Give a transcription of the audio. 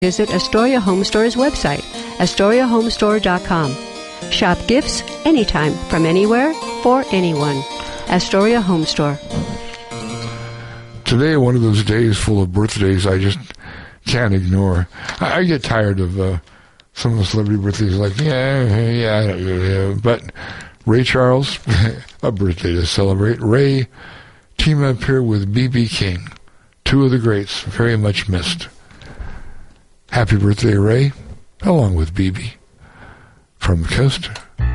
Visit Astoria Home Store's website, AstoriaHomestore.com. Shop gifts anytime, from anywhere, for anyone. Astoria Home Store. Today, one of those days full of birthdays I just can't ignore. I get tired of some of the celebrity birthdays, like, yeah. But Ray Charles, a birthday to celebrate. Ray team up here with B.B. King, two of the greats, very much missed. Happy birthday, Ray, along with B.B. from the coast.